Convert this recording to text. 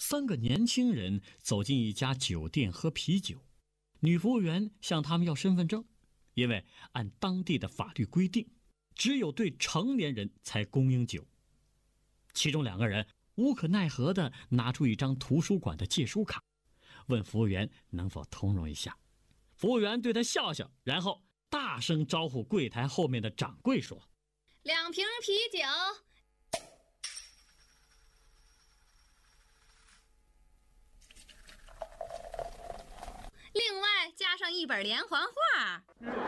3个年轻人走进一家酒店喝啤酒，女服务员向他们要身份证，因为按当地的法律规定，只有对成年人才供应酒。其中2个人无可奈何地拿出一张图书馆的借书卡，问服务员能否通融一下。服务员对他笑笑，然后大声招呼柜台后面的掌柜说 ：“2瓶啤酒。”另外加上1本连环画。